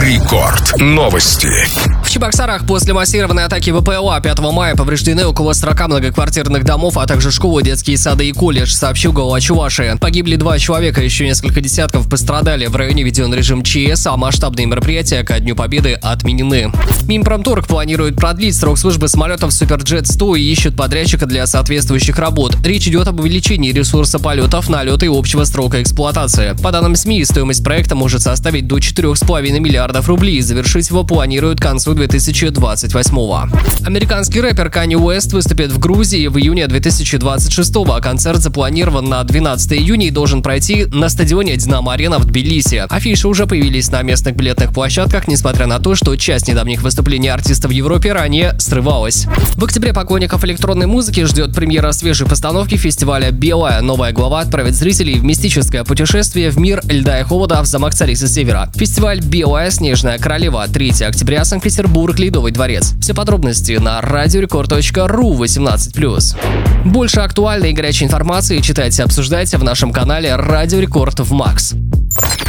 Рекорд. Новости. В Чебоксарах после массированной атаки ВПЛА 5 мая повреждены около 40 многоквартирных домов, а также школы, детские сады и колледж, сообщил глава Чувашии. Погибли 2 человека, еще несколько десятков пострадали. В районе введен режим ЧС, а масштабные мероприятия ко Дню Победы отменены. Минпромторг планирует продлить срок службы самолетов Суперджет-100 и ищут подрядчика для соответствующих работ. Речь идет об увеличении ресурса полетов, налета и общего срока эксплуатации. По данным СМИ, стоимость проекта может составить до 4,5 миллиардов рублей. Завершить его планируют к концу 2028-го. Американский рэпер Канье Уэст выступит в Грузии в июне 2026-го, а концерт запланирован на 12 июня и должен пройти на стадионе «Динамо-Арена» в Тбилиси. Афиши уже появились на местных билетных площадках, несмотря на то, что часть недавних выступлений артиста в Европе ранее срывалась. В октябре поклонников электронной музыки ждет премьера свежей постановки фестиваля «Белая». Новая глава отправит зрителей в мистическое путешествие в мир льда и холода в замок Царицы Севера. Фестиваль «Белая. Снежная королева». 3 октября, Санкт-Петербург, Ледовый дворец. Все подробности на radiorecord.ru 18+. Больше актуальной и горячей информации читайте и обсуждайте в нашем канале Радио Рекорд в Макс.